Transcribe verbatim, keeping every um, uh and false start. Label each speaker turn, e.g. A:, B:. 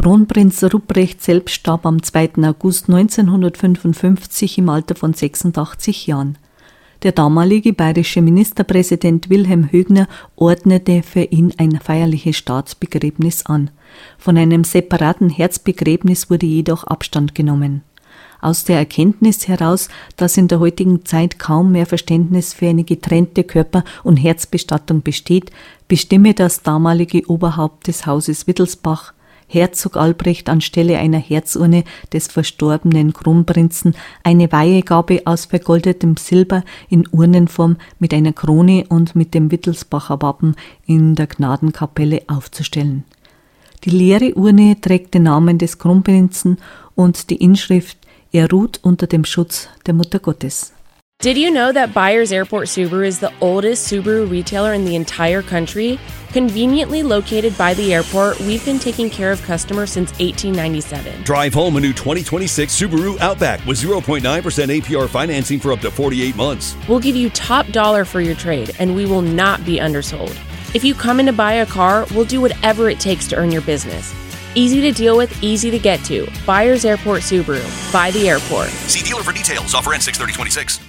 A: Kronprinz Ruprecht selbst starb am zweiten August neunzehnhundertfünfundfünfzig im Alter von sechsundachtzig Jahren. Der damalige bayerische Ministerpräsident Wilhelm Högner ordnete für ihn ein feierliches Staatsbegräbnis an. Von einem separaten Herzbegräbnis wurde jedoch Abstand genommen. Aus der Erkenntnis heraus, dass in der heutigen Zeit kaum mehr Verständnis für eine getrennte Körper- und Herzbestattung besteht, bestimme das damalige Oberhaupt des Hauses Wittelsbach, Herzog Albrecht, anstelle einer Herzurne des verstorbenen Kronprinzen eine Weihegabe aus vergoldetem Silber in Urnenform mit einer Krone und mit dem Wittelsbacher Wappen in der Gnadenkapelle aufzustellen. Die leere Urne trägt den Namen des Kronprinzen und die Inschrift „Er ruht unter dem Schutz der Mutter Gottes."
B: Did you know that Byers Airport Subaru is the oldest Subaru retailer in the entire country? Conveniently located by the airport, we've been taking care of customers since eighteen ninety-seven.
C: Drive home a new twenty twenty-six Subaru Outback with zero point nine percent A P R financing for up to forty-eight months.
B: We'll give you top dollar for your trade, and we will not be undersold. If you come in to buy a car, we'll do whatever it takes to earn your business. Easy to deal with, easy to get to. Byers Airport Subaru. By the airport.
C: See dealer for details. Offer ends six thirty twenty-six.